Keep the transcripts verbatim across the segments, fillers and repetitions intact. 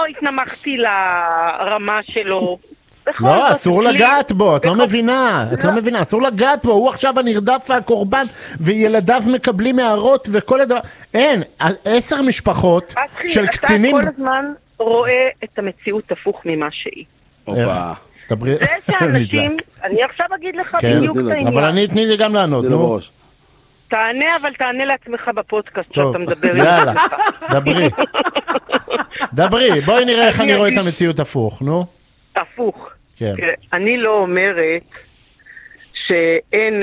התנמכתי לרמה שלו. לא, אסור לגעת בו, את לא מבינה, את לא מבינה, אסור לגעת בו, הוא עכשיו הנרדף והקורבן, וילדיו מקבלים הערות וכל הדבר, אין, עשר משפחות של קצינים... אתה כל הזמן רואה את המציאות הפוך ממה שהיא. אופה. זה שאנשים, אני עכשיו אגיד לך בדיוק את העניין. אבל אני אתני לי גם לענות, נו. תענה, אבל תענה לעצמך בפודקאסט שאתה מדבר. יאללה, דברי. דברי, בואי נראה איך אני רואה את המציאות הפוך, נו. הפוך. כן. אני לא אומרת שאין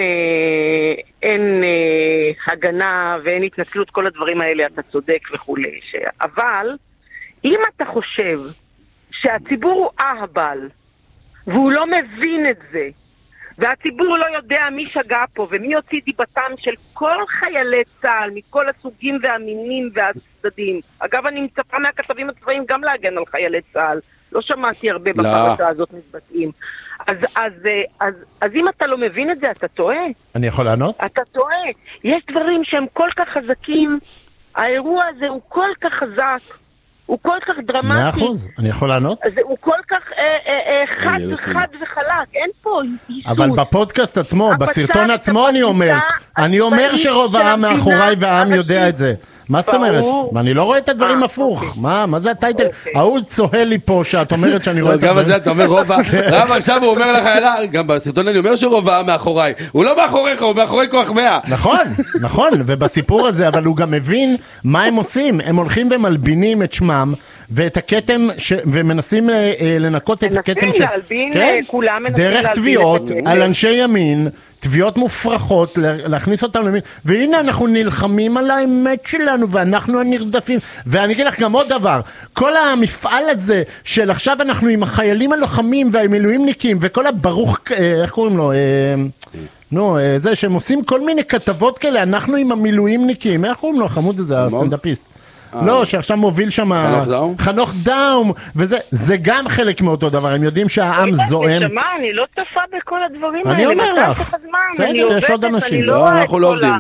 אין, הגנה ואין התנצלות, כל הדברים האלה, אתה צודק וכולי. אבל אם אתה חושב שהציבור הוא אהבל, והוא לא מבין את זה, והציבור לא יודע מי שגע פה ומי הוציא דיבתם של כל חיילי צה"ל, מכל הסוגים והמינים והצדדים. אגב, אני מצפה מהכתבים הצבאיים גם להגן על חיילי צה"ל. לא שמעתי הרבה בפרשה הזאת מתבטאים. אז, אז, אז, אז אם אתה לא מבין את זה, אתה טועה. אני יכול לענות? אתה טועה. יש דברים שהם כל כך חזקים. האירוע הזה הוא כל כך חזק. הוא כל כך דרמטי. מאה אחוז, אני יכול לענות? הוא כל כך אה, אה, אה, חד וחד וחלק, אין פה ייסוס. אבל בפודקאסט עצמו, בסרטון עצמו אני אומר, אני אומר שרוב העם מאחוריי והעם יודע את זה. מה זאת אומרת? אני לא רואה את הדברים הפוך. מה זה הטייטל? ההוא צוהל לי פה שאת אומרת שאני רואה את הדברים. גם בזה אתה אומר רוב העם, רב עכשיו הוא אומר לך, גם בסרטון אני אומר שרוב העם מאחוריי. הוא לא מאחוריך, הוא מאחורי כוח מאה. נכון, נכון, ובסיפור הזה, אבל הוא גם מבין מה הם עושים. הם הולכים ומלבינים את שמם, ואת הכתם, ומנסים לנקות את הכתם של... דרך תביעות על אנשי ימין, תביעות מופרכות, להכניס אותם למין, והנה אנחנו נלחמים על האמת שלנו, ואנחנו הנרדפים, ואני אגיד לך גם עוד דבר, כל המפעל הזה, של עכשיו אנחנו עם החיילים הלוחמים, והמילואימניקים, וכל הברוך, איך קוראים לו, נו, זה שהם עושים כל מיני כתבות כאלה, אנחנו עם המילואימניקים, איך קוראים לו, החמוד הזה, הסטנדאפיסט. לא, שעכשיו מוביל שם חנוך דאום? חנוך דאום, וזה זה גם חלק מאותו דבר, הם יודעים שהעם זועם. אני לא צפה בכל הדברים האלה. אני אומר לך, בסדר, יש עוד אנשים. לא, אנחנו לא עובדים.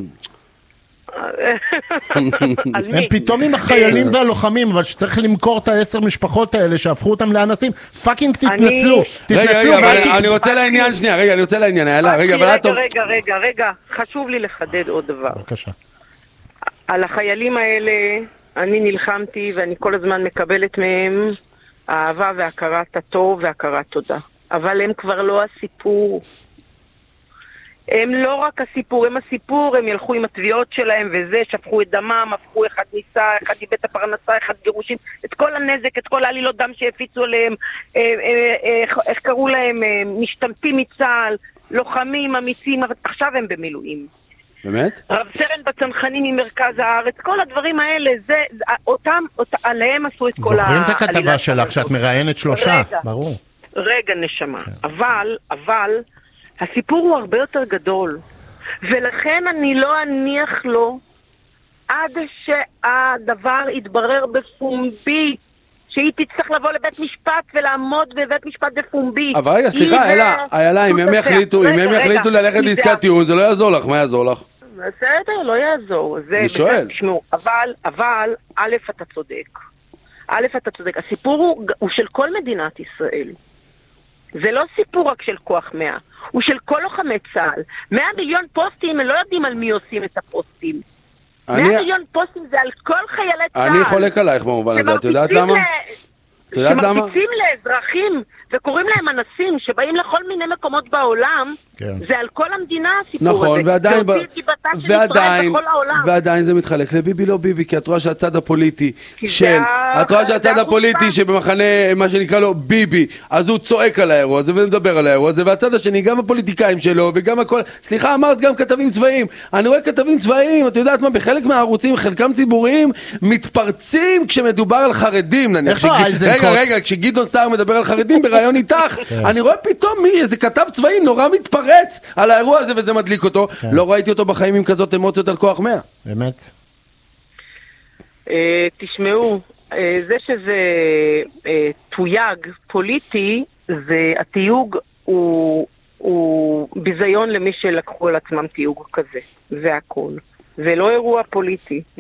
הם פתאום עם החיילים והלוחמים, אבל שצריך למכור את העשר משפחות האלה שהפכו אותם לאנסים, פאקינג תתנצלו. רגע, רגע, אבל אני רוצה לעניין שנייה, רגע, אני רוצה לעניין, רגע, רגע, רגע, רגע, חשוב לי לחדד עוד דבר. בבקשה. על החיילים האלה אני נלחמתי ואני כל הזמן מקבלת מהם אהבה והכרת הטוב והכרת תודה. אבל הם כבר לא הסיפור. הם לא רק הסיפור, הם הסיפור, הם ילכו עם התביעות שלהם וזה, שפכו את דמם, הפכו אחד ניסה, אחד איבד את הפרנסה, אחד גירושים, את כל הנזק, את כל העלילות דם שהפיצו עליהם, איך קראו להם, משתמטים מצה"ל, לוחמים, אמיצים, עכשיו הם במילואים. באמת? רב סרן בצנחנים ממרכז הארץ, כל הדברים האלה, זה, אותם, עליהם עשו את כל ה... זוכרים את הכתבה שלך שאת מראיינת שלושה? ברור. רגע נשמה, אבל, אבל, הסיפור הוא הרבה יותר גדול, ולכן אני לא אניח לו עד שהדבר יתברר בפומבי, שהיא תצטרך לבוא לבית משפט ולעמוד בבית משפט בפומבי. אבל רגע, סליחה, אלה, אלה, אם הם יחליטו, אם הם יחליטו ללכת לעסקת טיעון, זה לא יעזור לך, מה יעזור לך? בסדר, לא יעזור. אני שואל. אבל, אבל, א', אתה צודק. א', אתה צודק. הסיפור הוא של כל מדינת ישראל. זה לא סיפור רק של כוח מאה, הוא של כל לוחמי צה"ל. מאה מיליון פוסטים, הם לא יודעים על מי עושים את הפוסטים. מאה מיליון פוסטים זה על כל חיילי צה"ל. אני חולק עלייך במובן הזה, את יודעת למה? את יודעת למה? שמרביצים לאזרחים וקוראים להם אנסים שבאים לכל מיני מקומות בעולם, זה על כל המדינה הסיפור הזה. נכון, ועדיין, ועדיין, ועדיין זה מתחלק לביבי לא ביבי, כי את רואה שהצד הפוליטי של, את רואה שהצד הפוליטי שבמחנה, מה שנקרא לו ביבי, אז הוא צועק על האירוע הזה ומדבר על האירוע הזה, והצד השני, גם הפוליטיקאים שלו וגם הכל, סליחה, אמרת גם כתבים צבאיים, אני רואה כתבים צבאיים, את יודעת מה, בחלק מהערוצים, חלקם ציבוריים, מתפרצים כשמדובר על חרדים, נניח. רגע, רגע, כשגדעון סער מדבר על חרדים ברעיון איתך, אני רואה פתאום מי, איזה כתב צבאי נורא מתפרץ על האירוע הזה וזה מדליק אותו. לא ראיתי אותו בחיים עם כזאת אמוציות על כוח מאה. באמת. תשמעו, זה שזה תויג פוליטי, זה התיוג הוא ביזיון למי שלקחו על עצמם תיוג כזה. זה הכל. זה לא אירוע פוליטי,